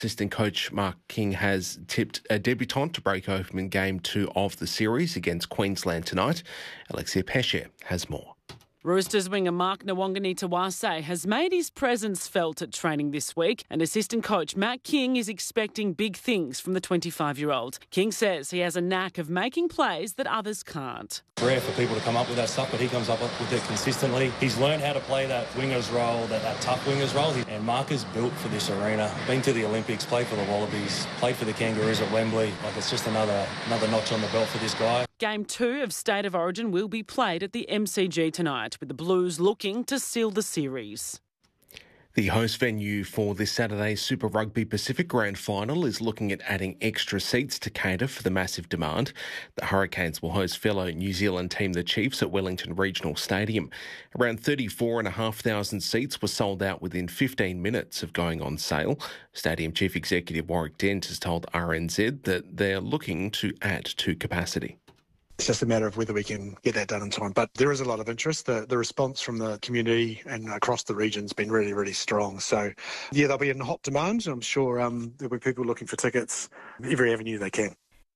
Assistant coach Mark King has tipped a debutant to break open Game 2 of the series against Queensland tonight. Alexia Pesce has more. Roosters winger Mark Nawaqanitawase has made his presence felt at training this week, and assistant coach Matt King is expecting big things from the 25-year-old. King says he has a knack of making plays that others can't. Rare for people to come up with that stuff, but he comes up with it consistently. He's learned how to play that winger's role, that tough winger's role. And Mark is built for this arena. Been to the Olympics, played for the Wallabies, played for the Kangaroos at Wembley. It's just another notch on the belt for this guy. Game 2 of State of Origin will be played at the MCG tonight, with the Blues looking to seal the series. The host venue for this Saturday's Super Rugby Pacific Grand Final is looking at adding extra seats to cater for the massive demand. The Hurricanes will host fellow New Zealand team the Chiefs at Wellington Regional Stadium. Around 34,500 seats were sold out within 15 minutes of going on sale. Stadium Chief Executive Warwick Dent has told RNZ that they're looking to add to capacity. It's just a matter of whether we can get that done in time. But there is a lot of interest. The response from the community and across the region has been really, really strong. So, yeah, they'll be in hot demand. I'm sure there'll be people looking for tickets every avenue they can.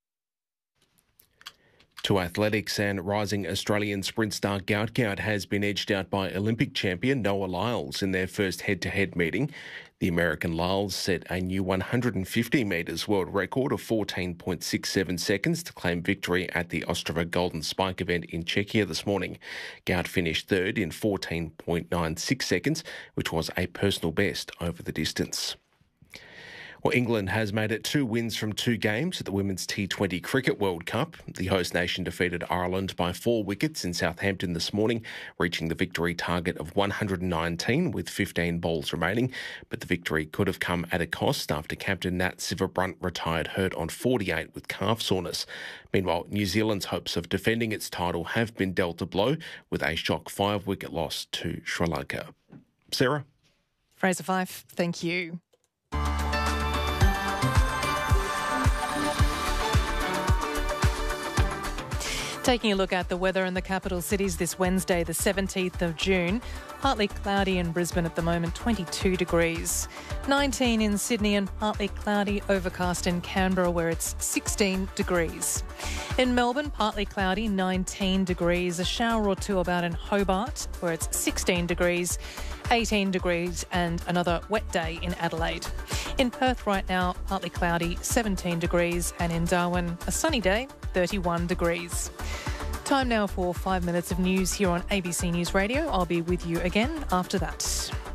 To athletics, and rising Australian sprint star Gout Gout has been edged out by Olympic champion Noah Lyles in their first head-to-head meeting. The American Lyles set a new 150 metres world record of 14.67 seconds to claim victory at the Ostrava Golden Spike event in Czechia this morning. Gout finished third in 14.96 seconds, which was a personal best over the distance. Well, England has made it 2 wins from 2 games at the Women's T20 Cricket World Cup. The host nation defeated Ireland by 4 wickets in Southampton this morning, reaching the victory target of 119 with 15 balls remaining. But the victory could have come at a cost after captain Nat Sciver-Brunt retired hurt on 48 with calf soreness. Meanwhile, New Zealand's hopes of defending its title have been dealt a blow with a shock 5-wicket loss to Sri Lanka. Sarah? Fraser Fife, thank you. Taking a look at the weather in the capital cities this Wednesday, the 17th of June. Partly cloudy in Brisbane at the moment, 22 degrees. 19 in Sydney and partly cloudy, overcast in Canberra where it's 16 degrees. In Melbourne, partly cloudy, 19 degrees. A shower or two about in Hobart where it's 16 degrees. 18 degrees and another wet day in Adelaide. In Perth right now, partly cloudy, 17 degrees, and in Darwin, a sunny day, 31 degrees. Time now for 5 minutes of news here on ABC News Radio. I'll be with you again after that.